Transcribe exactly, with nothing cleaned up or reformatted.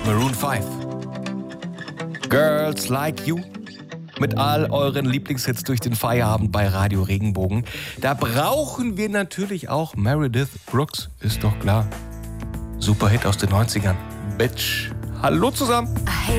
Maroon fünf. Girls Like You. Mit all euren Lieblingshits durch den Feierabend bei Radio Regenbogen. Da brauchen wir natürlich auch Meredith Brooks, ist doch klar. Super Hit aus den neunzigern. Bitch. Hallo zusammen.